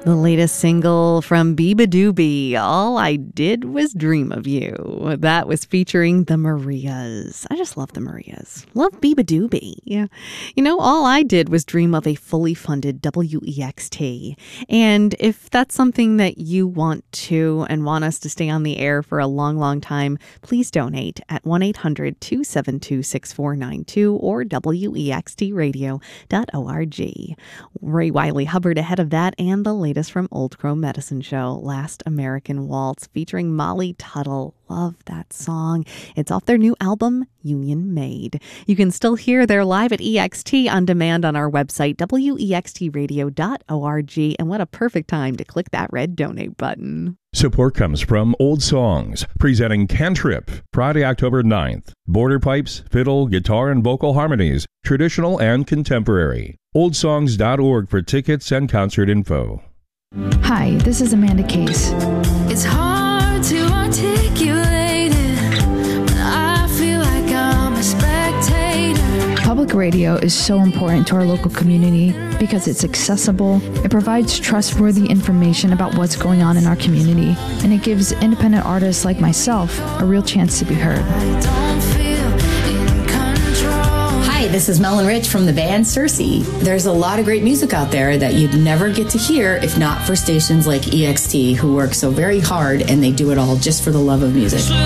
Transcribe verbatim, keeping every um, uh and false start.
The latest single from Beabadoobee, All I Did Was Dream of You. That was featuring the Marias. I just love the Marias. Love Beabadoobee. Yeah. You know, all I did was dream of a fully funded W E X T. And if that's something that you want to and want us to stay on the air for a long, long time, please donate at one eight hundred two seven two six four nine two or W E X T radio dot org. Ray Wiley Hubbard ahead of that, and the latest from Old Crow Medicine Show, Last American Waltz, featuring Molly Tuttle. Love that song. It's off their new album, Union Made. You can still hear their live at E X T on demand on our website, W E X T radio dot org. And what a perfect time to click that red donate button. Support comes from Old Songs, presenting Cantrip, Friday, October ninth. Border pipes, fiddle, guitar, and vocal harmonies, traditional and contemporary. old songs dot org for tickets and concert info. Hi, this is Amanda Case. It's hard to articulate it, but I feel like I'm a spectator. Public radio is so important to our local community because it's accessible, it provides trustworthy information about what's going on in our community, and it gives independent artists like myself a real chance to be heard. I don't feel in control. Hi, this is Mel and Rich from the band Cersei. There's a lot of great music out there that you'd never get to hear if not for stations like E X T, who work so very hard and they do it all just for the love of music.